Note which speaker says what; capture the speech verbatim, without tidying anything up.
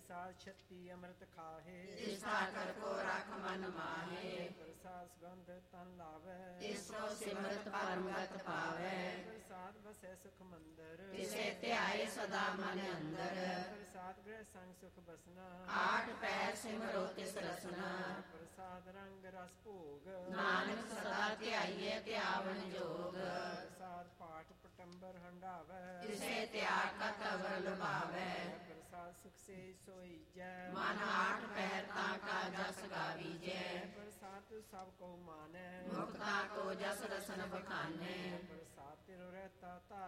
Speaker 1: ਪ੍ਰਸਾਦ ਛੱਤੀ ਅੰਮ੍ਰਿਤ ਖਾਹੇ।
Speaker 2: ਤਿਸ ਠਾਕਰ ਕੋ ਰਖ ਮਨ ਮਾਹੇ।
Speaker 1: ਪ੍ਰਸਾਦ ਸੁਗੰਧ ਤਨ ਲਾਵੈ।
Speaker 2: ਤਿਸ ਕੋ ਸਿਮਰਤ ਪਰਮਗਤ ਪਾਵੈ।
Speaker 1: ਪ੍ਰਸਾਦ ਵਸੈ ਸੁਖ ਮੰਦਰ।
Speaker 2: ਤਿਸੇ ਧਿਆਏ ਸਦਾ ਮਨ ਅੰਦਰ।
Speaker 1: ਪ੍ਰਸਾਦ ਗ੍ਰਹਿ ਸੰਗ ਸੁਖ ਬਸਨਾ।
Speaker 2: ਆਠ ਪੈਰ ਸਿਮਰੋ ਤਿਸ ਰਸਨਾ।
Speaker 1: ਪ੍ਰਸਾਦ ਰੰਗ ਰਸ ਭੋਗ।
Speaker 2: ਨਾਨਕ ਸਦਾ ਧਿਆਈਏ ਧਿਆਵਨ ਜੋਗ।
Speaker 1: ਪ੍ਰਸਾਦ ਪਾਠ ਪਟੰਬਰ ਹੰਡਾਵੈ।
Speaker 2: ਤਿਸੇ ਤਿਆਗ ਕਤ ਅਵਰ ਲੁਭਾਵੈ।
Speaker 1: ਪ੍ਰਸਾਦ ਸੁਖ ਸੇ ਸੋਈਜੈ।
Speaker 2: ਮਨ ਆਠ ਪਹਿਰ ਤਾਂ ਕਾ ਜਸ ਗਾਵੀਜੈ।
Speaker 1: ਪ੍ਰਸਾਦ ਤੂ ਸਭ ਕੋ ਮਾਨੈ।
Speaker 2: ਮੁਕਤਾ ਕੋ ਜਸ ਰਸਨ ਬਖਾਨੈ।
Speaker 1: ਪ੍ਰਸਾਦ ਤਿਰੁ ਰਹਿਤਾ ਧਾਰ